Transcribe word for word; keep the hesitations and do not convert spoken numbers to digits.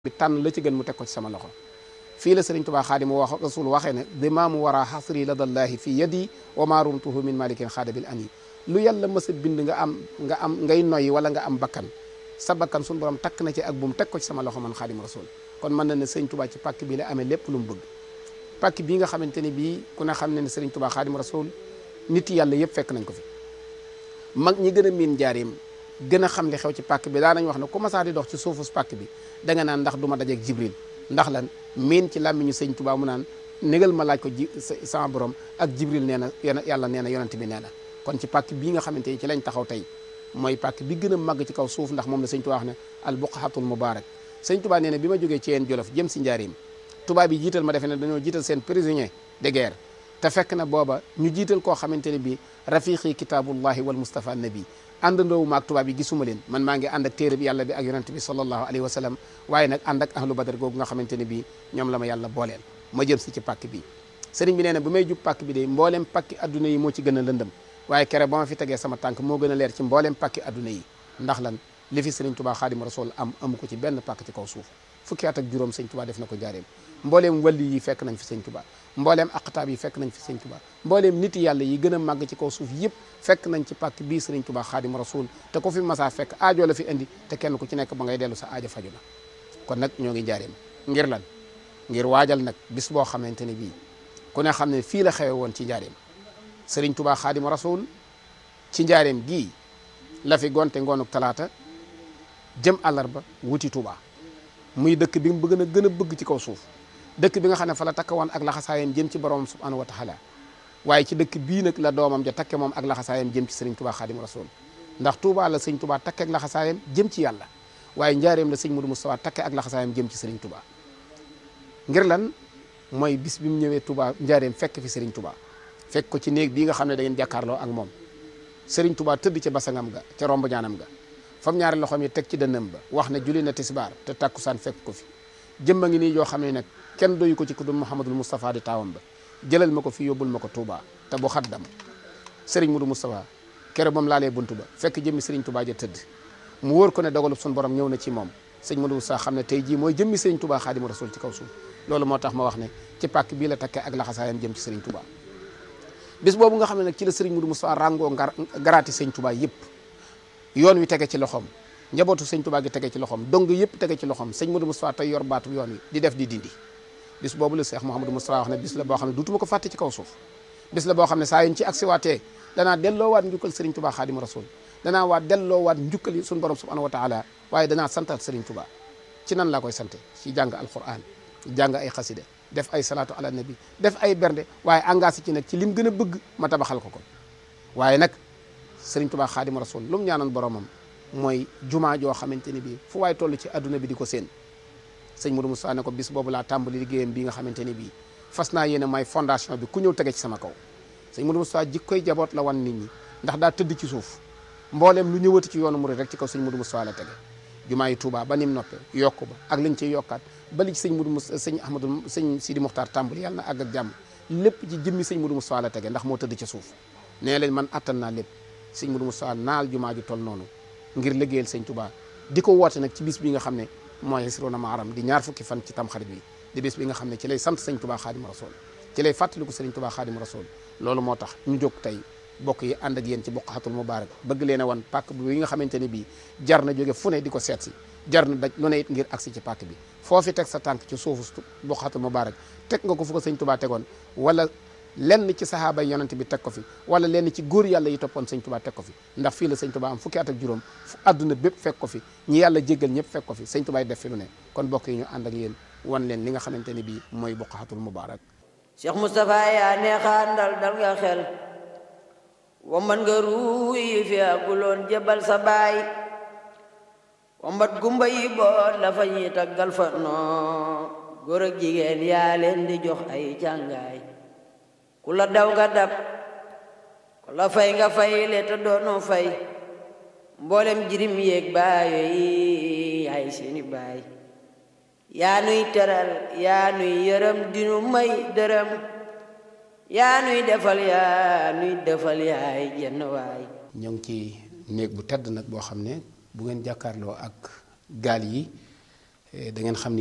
bi tànn la ci gën mu teg ko ci sama loxo fii la Sëriñ Tuubaa Xaadimu wax rasul waxee ne dimaamu wara xasri ladallahi fi yadi wa ma rumtuhu min malikin xaadabil ani lu yàlla mës a bind nga am nga am ngay noyyi wala nga am bakkan sa bakkan suñu borom takk na ci ak bu mu teg ko ci sama loxo man Xaadimu Rasul kon mën na ne Sëriñ Tuubaa ci pàkk bi la amee lépp lu mu bëgg pàkk bii nga xamante ni bii ku ne xam ne ne Sëriñ Tuubaa Xaadimu Rasul nit yàlla yëpp fekk nañ ko fi mag ñi gën a miin njaareem gën a xam li xew ci pàkk bi daa nañ wax ne ku masaa di dox ci suufus pàkk bi da nga naan ndax du ma dajeeg Jibril ndax lan miin ci làmmiñu Sëriñ Tuubaa mu naan négal ma laaj ko ji sama borom ak Jibril nee na yàlla nee na yonent bi nee na kon ci pàkk bii nga xamante ni ci lañ taxaw tey mooy pàkk bi gën a màgg ci kaw suuf ndax moom la Sëriñ Tuubaa wax ne al buqahatul mubarak Sëriñ Tuubaa nee na bi ma jógee ci yeen Jolof jëm si njaareem tubaab bi jiital ma defe ne dañoo jiital seen prisonnier de guerre te fekk na booba ñu jiital koo xamante ne bii rafiqi kitaabullahi wal mustafa nabi àndandoowu maag tubaab yi gisuma leen man maa ngi ànd ak téere bi yàlla bi ak yonent bi sallallahu alayhi wa sallam waaye nag ànd ak ahlu badar googu nga xamante ne bii ñoom la ma yàlla booleel ma jëm si ci pàkk bi sëriñ bi nee na bu may jub pàkk bi de mbooleem pàkki adduna yi moo ci gën a lëndëm waaye kere ba ma fi tegee sama tànk moo gën a leer ci mbooleem pàkki adduna yi ndax lan li fi Sëriñ Tuubaa Xaadimu Rasuul am amu ko ci benn pàkk ci kaw suuf fukki at ak juróom Sëriñ Tuubaa def na ko jaareem mbooleem wàlli yi fekk nañ fi Sëriñ Tuubaa mbooleem aqtaab yi fekk nañ fi Sëriñ Tuubaa mbooleem nit yàlla yi gën a màgg ci kaw suuf yëpp fekk nañ ci pàkk bii Sëriñ Tuubaa Xaadimu Rasuul te ko fi masaa fekk aajo la fi indi te kenn ku ci nekk ba ngay dellu sa aajo faju na kon nag ñoo ngi jaareem ngir lan ngir waajal nag bis boo xamante ne bii ku ne xam ne fii la xewe woon ci njaareem Sëriñ Tuubaa Xaadimu Rasuul ci njaareem gii la fi gonte ngoonuk talaata jëm àllarba wuti Tuubaa muy dëkk bi mu bëgg a gën a bëgg ci kaw suuf dëkk bi nga xam ne fa la takk woon ak laxasaayam jëm ci boromam subhanahu wa taala waaye ci dëkk bii nag la doomam ja takke moom ak laxasaayam jëm ci Sëriñ Tuubaa Xaadimu Rasuul ndax Tuubaa la Sëriñ Tuubaa takke ak laxasaayam jëm ci yàlla waaye njaareem la Sëriñ Mudu Mustafaa takke ak laxasaayam jëm ci Sëriñ Tuubaa ngir lan mooy bis bi mu ñëwee Tuubaa njaareem fekk fi Sëriñ Tuubaa fekk ko ci néeg bii nga xam ne da ngeen jàkkaarloo ak moom Sëriñ Tuubaa tëdd ca basangam ga ca romb ñaanam ga fam ñaari loxoom yi teg ci dënnam ba wax ne julli na tisbaar te tàkkusaan fekk ko fi jëmma ngi nii yoo xam ne nag kenn doyu ko ci ku dul Muhammadul Moustapha di taawam ba jëlal ma ko fi yóbbul ma ko Touba te bu xaddam Serigne Mudu Moustapha kere bam laalee buntu ba fekk jëmmi Serigne Touba ja tëdd mu wóor ko ne dogalub sun borom ñëw na ci moom Serigne Mudu Moustapha xam ne tey jii mooy jëmmi Serigne Touba Xaadimu Rasuul ci kaw suuf loolu moo tax ma wax ne ci pàkk bii la takkee ak laxasaayam jëm ci Serigne Touba bis boobu nga xam ne nag ci la Serigne Mudu Moustapha ràngoo garaati Serigne Touba yëpp yoon wi tege ci loxoom njabootu Sëñ Tuubaa gi tege ci loxoom dong yëpp tege ci loxoom Sëñ Mudu Moustapha tey yor baatu yoon wi di def di dindi bis boobu la Cheikh Mouhamadou Moustapha wax ne bis la boo xam ne duutuma ko fàtte ci kaw suuf bis la boo xam ne saa yuñ ci agsiwaatee danaa delloowaat njukkal Sëriñ Tuubaa Xaadimu Rasuul danaa waat delloowaat njukkal yi suñu borom subhanahu wa taala waaye danaa santal Sëriñ Tuubaa ci nan laa koy sante ci jàng alquran jàng ay xasida def ay salaatu ala nabi def ay bernde waaye engagé ci nag ci lim gën a bëgg ma tabaxal ko ko waaye nag Sëriñ Tuubaa Xaadimu Rasuul lu mu ñaanoon boromam mooy jumaa joo xamante ni bii fu waay toll ci adduna bi di ko seen sëñ Mudu Moustapha ne ko bis boobu laa tàmbali liggéeyam bi nga xamante ni bii fas naa yéene may fondation bi ku ñëw tege ci sama kaw sëñ Mudu Moustapha jikkoy jaboot la wan nit ñi ndax daa tëdd ci suuf mbooleem lu ñëwati ci yoonu murid rek ci kaw sëñ Mudu Moustapha la tege jumaa yi Tuubaa ba nim noppe yokku ba ak lañ ciy yokkaat ba li ci sëñ Mudu Moustapha sëñ Ahmadou sëñ Sidi Muxtaar tàmbali yàlla na àgg ak jàmm lépp ci jëmmi sëñ Mudu Moustapha la tege ndax moo tëdd ci suuf nee leen man attan naa lépp sëñ Mudu Moustapha naal jumaa ji toll noonu ngir liggéeyal Sëñ Tuubaa di ko woote nag ci bis bi nga xam ne mooy Isrona Muharram di ñaar fukki fan ci tamxarit bi di bis bi nga xam ne ci lay sant Sëñ Tuubaa Xaadimu Rasuul ci lay fàttaliku Sëriñ Tuubaa Xaadimu Rasuul loolu moo tax ñu jóg tey bokk yi ànd ak yéen ci Buqahatul Mubaarak bëgg leen a wan pàkk bi nga xamante ne bii jar na jóge fu ne di ko seet si jar na daj lu ne it ngir agsi ci pàkk bi foofi teg sa tànk ci suufu Buqahatul Mubaarak teg nga ko fu ko Sëñ Tuubaa tegoon wala lenn ci sahaaba yonent bi teg ko fi wala lenn ci góor yàlla yi toppoon Sëñ Tuubaa teg ko fi ndax fii la Sëñ Tuubaa am fukki at ak juróom fu àdduna bépp fekk ko fi ñi yàlla jéggal ñëpp fekk ko fi Sëñ Tuubaa def fi lu ne kon bokk yi ñu ànd ak yéen wan leen li nga xamante ne bii mooy Buqahatul Mubaarak Cheikh Moustapha yaa neexaan dal dal nga xel wambat nga ruu yi fi aguloon jébal sa baay wambat gumba yi boot la fa ñuy taggal fa noo góor ak jigéen yaa leen di jox ay càngaay ku la daw nga dab ku la fay nga fay le te doonoo fay mboolem jirim yéeg baayo yi yaay seeni baay yaa nuy teral yaa nuy yërëm dinu may dërëm yaa nuy defal yaa nuy defal yaay jenn waay ñoo ngi ci néeg bu tedd nag boo xam ne bu ngeen jàkkaarloo ak gaal yi da ngeen xam ni